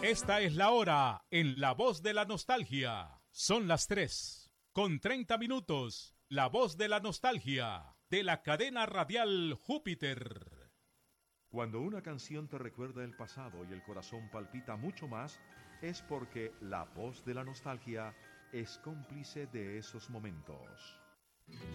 Esta es la hora en La Voz de la Nostalgia. Son las 3:30. La Voz de la Nostalgia, de la cadena radial Júpiter. Cuando una canción te recuerda el pasado y el corazón palpita mucho más, es porque La Voz de la Nostalgia es cómplice de esos momentos.